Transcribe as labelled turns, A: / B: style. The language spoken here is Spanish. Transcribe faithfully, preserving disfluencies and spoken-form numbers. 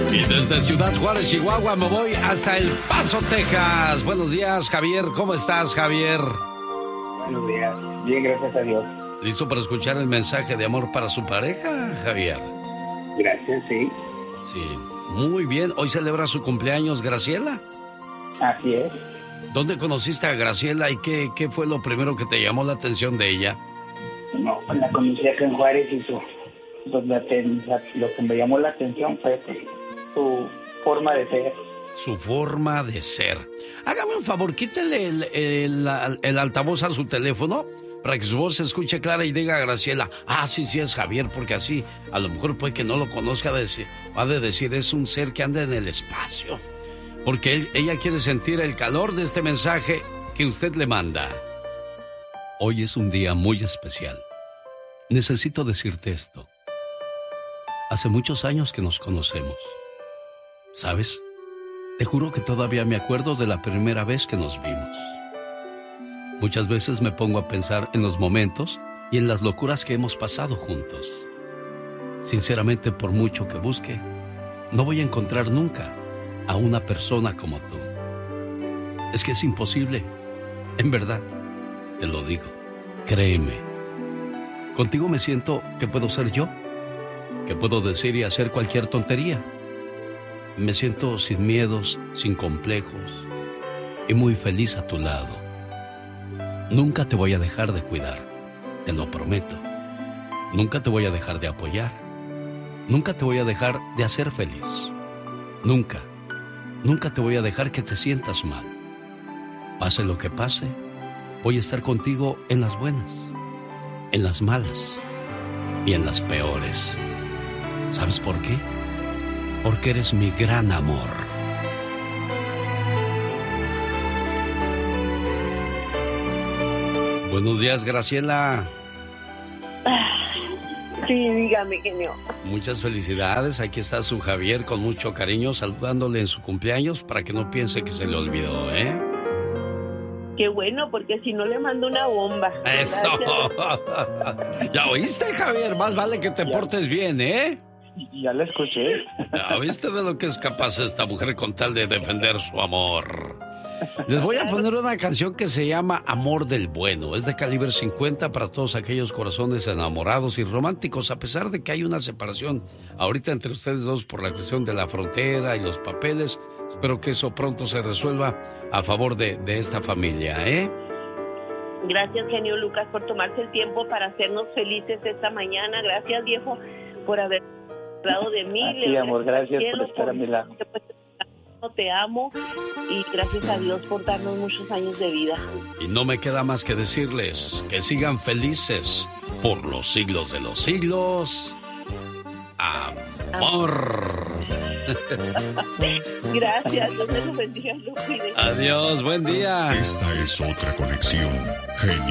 A: Y desde Ciudad Juárez, Chihuahua, me voy hasta El Paso, Texas. Buenos días, Javier. ¿Cómo estás, Javier?
B: Buenos días. Bien, gracias a Dios.
A: ¿Listo para escuchar el mensaje de amor para su pareja, Javier?
B: Gracias, sí.
A: Sí, muy bien. Hoy celebra su cumpleaños, Graciela.
B: Así es.
A: ¿Dónde conociste a Graciela y qué, qué fue lo primero que te llamó la atención de ella?
B: No, la conocí acá en Juárez y su, pues, la, la, lo que me llamó la atención fue pues, su forma de ser.
A: Su forma de ser. Hágame un favor, quítele el, el, el, el altavoz a su teléfono para que su voz se escuche clara y diga a Graciela, ah, sí, sí es Javier, porque así a lo mejor puede que no lo conozca, de decir, va de decir, es un ser que anda en el espacio. Porque él, ella quiere sentir el calor de este mensaje que usted le manda. Hoy es un día muy especial. Necesito decirte esto. Hace muchos años que nos conocemos. ¿Sabes? Te juro que todavía me acuerdo de la primera vez que nos vimos. Muchas veces me pongo a pensar en los momentos y en las locuras que hemos pasado juntos. Sinceramente, por mucho que busque, no voy a encontrar nunca a una persona como tú. Es que es imposible. En verdad, te lo digo. Créeme. Contigo me siento que puedo ser yo, que puedo decir y hacer cualquier tontería. Me siento sin miedos, sin complejos y muy feliz a tu lado. Nunca te voy a dejar de cuidar, te lo prometo. Nunca te voy a dejar de apoyar. Nunca te voy a dejar de hacer feliz. Nunca, nunca te voy a dejar que te sientas mal. Pase lo que pase, voy a estar contigo en las buenas, en las malas y en las peores. ¿Sabes por qué? Porque eres mi gran amor. Buenos días, Graciela.
C: Sí, dígame, genio.
A: Muchas felicidades. Aquí está su Javier con mucho cariño saludándole en su cumpleaños para que no piense que se le olvidó, ¿eh?
C: Qué bueno, porque si no le mando una bomba.
A: ¡Eso!
C: Gracias.
A: ¿Ya oíste, Javier? Más vale que te
B: Ya.
A: portes bien, ¿eh?
B: Ya la escuché.
A: ¿Ya oíste de lo que es capaz esta mujer con tal de defender su amor? Les voy a poner una canción que se llama Amor del Bueno. Es de calibre cincuenta para todos aquellos corazones enamorados y románticos, a pesar de que hay una separación ahorita entre ustedes dos por la cuestión de la frontera y los papeles. Espero que eso pronto se resuelva a favor de, de esta familia, ¿eh?
C: Gracias, genio Lucas, por tomarse el tiempo para hacernos felices esta mañana. Gracias, viejo, por haber hablado de mí.
B: Sí, amor, gracias por estar a mi lado.
C: Te amo y gracias a Dios por darnos muchos años de vida.
A: Y no me queda más que decirles que sigan felices por los siglos de los siglos. Amor.
C: Gracias, Dios me lo bendiga y lo cuide.
A: Adiós, buen día.
D: Esta es otra conexión genial.